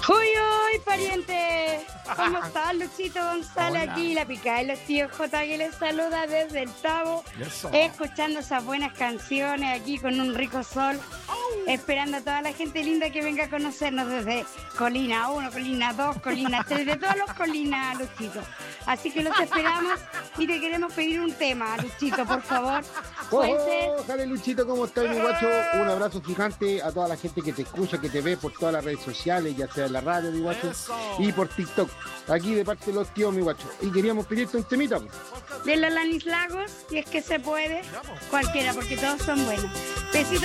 Uy, uy, pariente. ¿Cómo estás, Luchito González? Hola. Aquí, la picada de los tíos J que les saluda desde el Tabo, Eso. escuchando esas buenas canciones aquí con un rico sol, esperando a toda la gente linda que venga a conocernos desde Colina 1, Colina 2, Colina 3, de todos los colinas, Luchito. Así que los esperamos y te queremos pedir un tema, Luchito, por favor. Puede ser. Jale Luchito, ¿cómo estás, mi guacho? Un abrazo gigante a toda la gente que te escucha, que te ve por todas las redes sociales, ya sea en la radio, mi guacho, Eso. y por TikTok. Aquí de parte de los tíos, mi guacho. Y queríamos pedirte un temita, pues. De los Lanis Lagos, si es que se puede, cualquiera, porque todos son buenos. Besitos.